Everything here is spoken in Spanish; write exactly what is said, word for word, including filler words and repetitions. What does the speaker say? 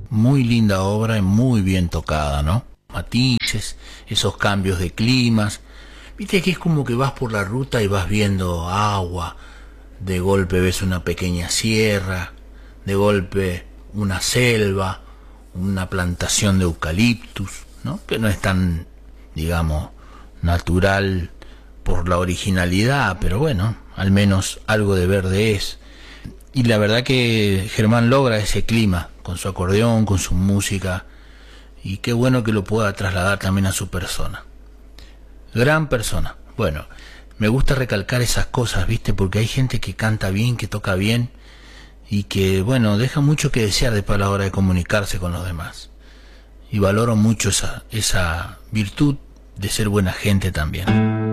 Muy linda obra y muy bien tocada, ¿no? Matices, esos cambios de climas. Viste que es como que vas por la ruta y vas viendo agua, de golpe ves una pequeña sierra, de golpe una selva, una plantación de eucaliptus, ¿no? Que no es tan, digamos, natural por la originalidad, pero bueno, al menos algo de verde es. Y la verdad que Germán logra ese clima con su acordeón, con su música, y qué bueno que lo pueda trasladar también a su persona. Gran persona. Bueno, me gusta recalcar esas cosas, ¿viste? Porque hay gente que canta bien, que toca bien, y que, bueno, deja mucho que desear después a la hora de comunicarse con los demás. Y valoro mucho esa, esa virtud de ser buena gente también.